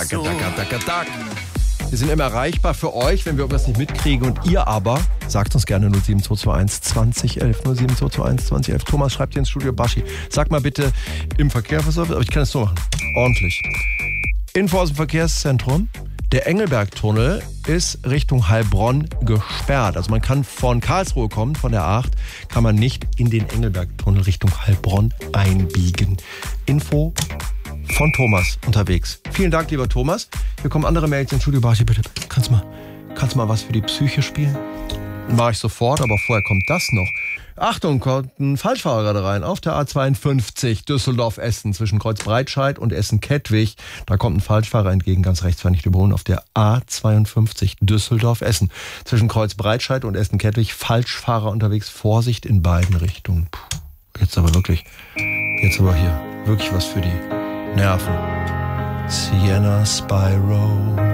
Wir sind immer erreichbar für euch, wenn wir irgendwas nicht mitkriegen. Und ihr aber, sagt uns gerne 07221 2011. 07221 2011. Thomas schreibt hier ins Studio, Baschi, sag mal bitte im Verkehr was, aber ich kann es so machen. Ordentlich. Info aus dem Verkehrszentrum. Der Engelbergtunnel ist Richtung Heilbronn gesperrt. Also man kann von Karlsruhe kommen, von der A8, kann man nicht in den Engelbergtunnel Richtung Heilbronn einbiegen. Info von Thomas unterwegs. Vielen Dank, lieber Thomas. Hier kommen andere Mails ins Studio. Barchi, bitte, kannst du mal was für die Psyche spielen? Mache ich sofort, aber vorher kommt das noch. Achtung, kommt ein Falschfahrer gerade rein. Auf der A52 Düsseldorf-Essen zwischen Kreuzbreitscheid und Essen-Kettwig. Da kommt ein Falschfahrer entgegen, ganz rechts, war nicht überholen. Auf der A52 Düsseldorf-Essen zwischen Kreuzbreitscheid und Essen-Kettwig. Falschfahrer unterwegs. Vorsicht in beiden Richtungen. Puh, jetzt aber hier wirklich was für die Nerven. Sienna Spyro.